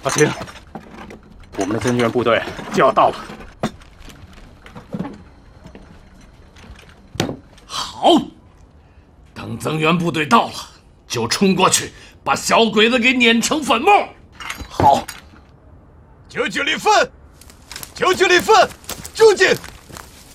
阿青，我们的增援部队就要到了。 好，等增援部队到了，就冲过去，把小鬼子给碾成粉末。 好， 990分，990分，出进！